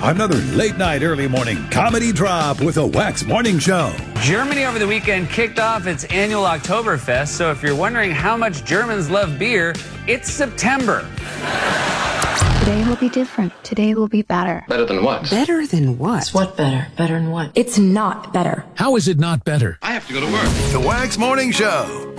Another late night, early morning comedy drop with a Wax Morning Show. Germany over the weekend kicked off its annual Oktoberfest, so if you're wondering how much Germans love beer, it's September. Today will be different. Today will be better. Better than what? Better than what? It's what better? Better than what? It's not better. How is it not better? I have to go to work. The Wax Morning Show.